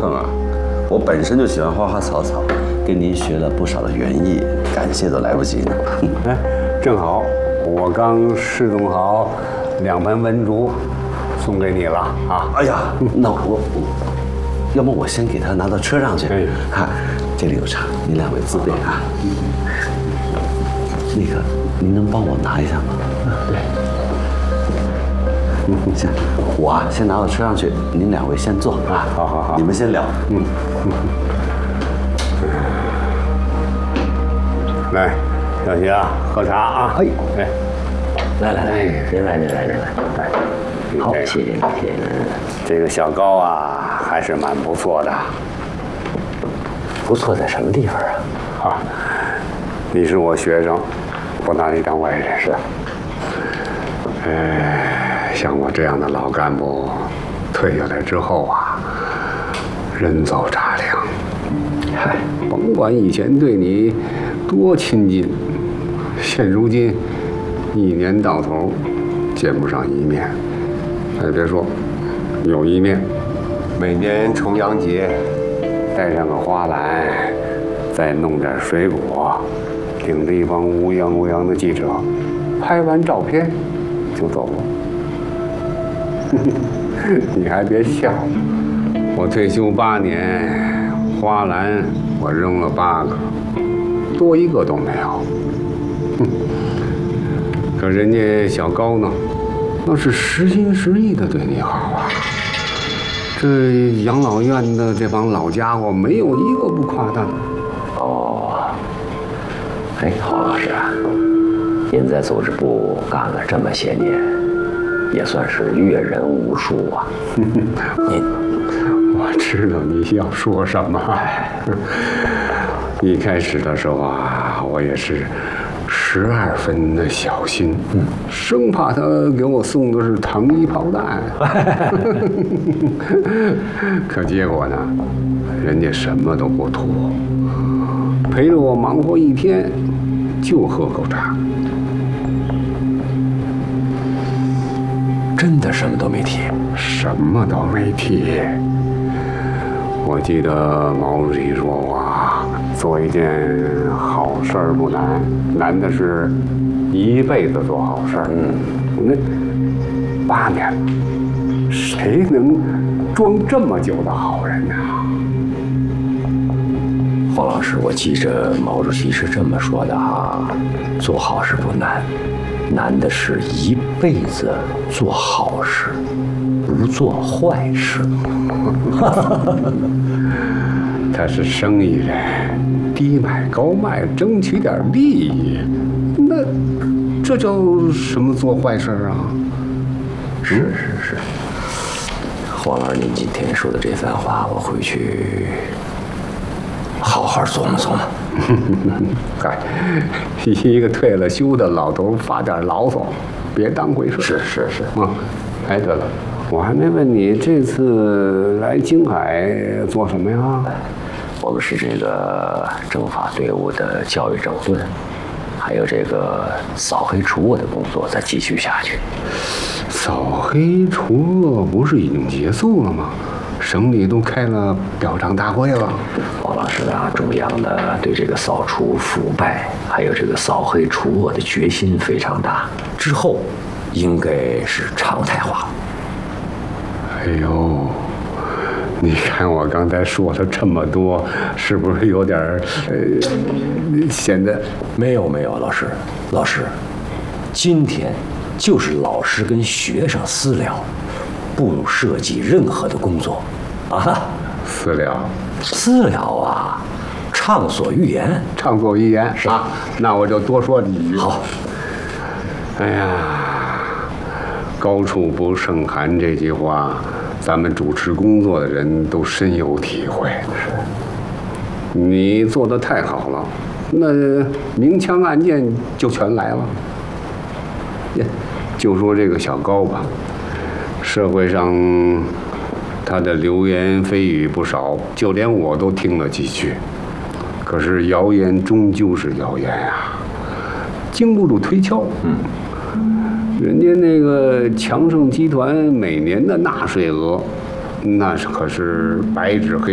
成啊！我本身就喜欢花花草草，跟您学了不少的园艺，感谢都来不及呢。 哎，正好我刚侍弄好2盆文竹，送给你了啊！ 哎呀，那要么我先给他拿到车上去。 哎， 哈，这里有茶，您2位自备啊。那个，您能帮我拿一下吗？对。行，我啊先拿到车上去，您2位先坐啊。好，你们先聊。 来，小齐啊，喝茶啊！ 哎， 来， 您来。好，谢谢您。 这个小高啊，还是蛮不错的。 不错在什么地方啊？ 啊，你是我学生，不拿你当外人。是。像我这样的老干部，退下来之后啊，人走茶凉。嗨，甭管以前对你多亲近，现如今1年到头见不上一面。哎，别说，有一面，每年重阳节带上个花篮，再弄点水果，领着一帮乌泱的记者，拍完照片就走了。你还别笑，我退休8年，花篮我扔了8个，多一个都没有。可人家小高呢，那是实心实意的对你好啊。这养老院的这帮老家伙，没有一个不夸他的。 哦，哎，郝老师啊，您在组织部干了这么些年，也算是阅人无数啊。 我知道你要说什么。一开始的时候啊，我也是12分的小心，生怕他给我送的是糖衣炮弹。可结果呢，人家什么都不图，陪着我忙活1天，就喝口茶。 真的什么都没提？ 什么都没提。我记得毛主席说过啊，做一件好事儿不难，难的是一辈子做好事儿。那8年了，谁能装这么久的好人呢？ 黄老师，我记着毛主席是这么说的啊，做好事不难，难的是一辈子做好事，不做坏事。 他是生意人，低买高卖，争取点利益，那这叫什么做坏事啊？ 是。黄老师，您今天说的这番话，我回去好好琢磨琢磨。 嗨，一个退了休的老头发点牢骚，别当回事。 是。 哎，对了，我还没问你这次来京海做什么呀？ 我们是这个政法队伍的教育整顿，还有这个扫黑除恶的工作再继续下去。 扫黑除恶不是已经结束了吗？省里都开了表彰大会了。 黄老师啊，中央呢对这个扫除腐败还有这个扫黑除恶的决心非常大，之后应该是常态化。 哎呦，你看我刚才说了这么多，是不是有点显得？ 没有，老师，今天就是老师跟学生私聊，不涉及任何的工作，啊。私聊啊，畅所欲言。 畅所欲言是啊，那我就多说几句。 好。 哎呀，高处不胜寒这句话，咱们主持工作的人都深有体会。是，你做得太好了，那明枪暗箭就全来了。就说这个小高吧，社会上他的流言蜚语不少，就连我都听了几句。可是谣言终究是谣言啊，经不住推敲。人家那个强盛集团每年的纳税额，那可是白纸黑